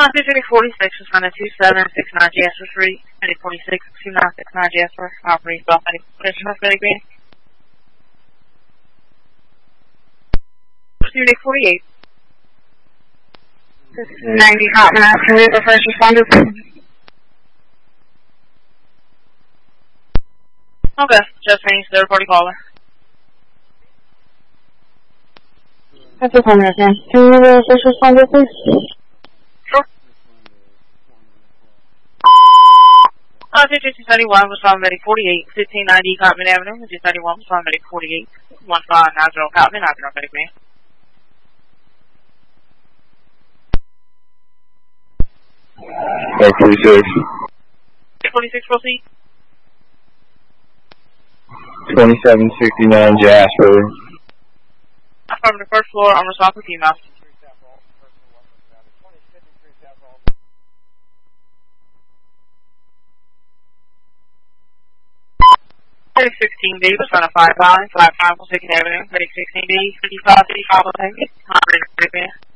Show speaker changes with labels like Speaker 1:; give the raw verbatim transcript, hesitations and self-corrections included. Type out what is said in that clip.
Speaker 1: Uh, District forty-six was found at two seven six nine Jasper Street. District forty-six, two nine six nine Jasper. Operating South District Green. District forty-eight. ninety Hotman Avenue for first responders. Okay, just finished the reporting caller.
Speaker 2: That's a caller, okay. Can you remember the first responder, please?
Speaker 1: Sure. Uh, District two thirty-one was found at forty-eight, fifteen ninety Cotman Avenue. District thirty-one was found at forty-eight, one five nine zero Cotman Avenue, Medic Man.
Speaker 3: Mark forty-six.
Speaker 1: forty-six, proceed.
Speaker 3: twenty-seven sixty-nine Jasper.
Speaker 1: From the first floor, I'm responsible for female. Medic sixteen B was found at five five, five five on Second Avenue. Medic sixteen B, fifty-five, fifty-five on Second. Operating Medic Man.